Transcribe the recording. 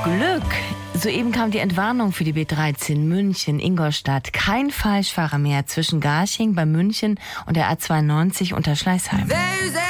Glück! Soeben kam die Entwarnung für die B13 München-Ingolstadt. Kein Falschfahrer mehr zwischen Garching bei München und der A92 unter Schleißheim.